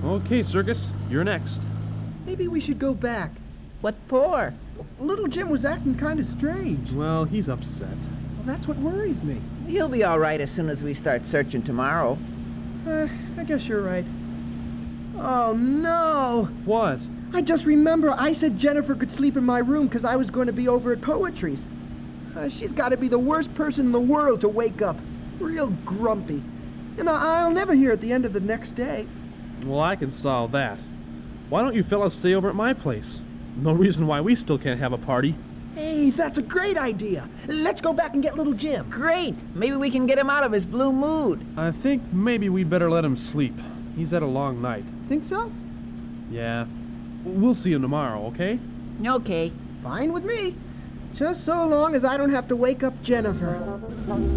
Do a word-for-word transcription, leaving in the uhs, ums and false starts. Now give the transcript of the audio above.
Okay, Circus, you're next. Maybe we should go back. What for? Little Jim was acting kind of strange. Well, he's upset. Well, that's what worries me. He'll be all right as soon as we start searching tomorrow. Uh, I guess you're right. Oh, no! What? I just remember I said Jennifer could sleep in my room because I was going to be over at Poetry's. Uh, she's got to be the worst person in the world to wake up. Real grumpy. And I- I'll never hear at the end of the next day. Well, I can solve that. Why don't you fellas stay over at my place? No reason why we still can't have a party. Hey, that's a great idea. Let's go back and get little Jim. Great! Maybe we can get him out of his blue mood. I think maybe we better let him sleep. He's had a long night. Think so? Yeah. We'll see him tomorrow, okay? Okay. Fine with me. Just so long as I don't have to wake up Jennifer.